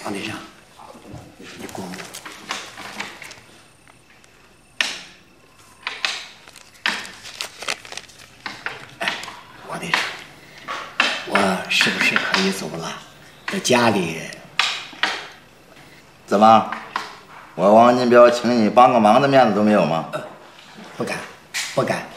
王队长，你过目。哎，王队长，我是不是可以走了？在家里。 怎么？我王金彪请你帮个忙的面子都没有吗？ 不敢，不敢。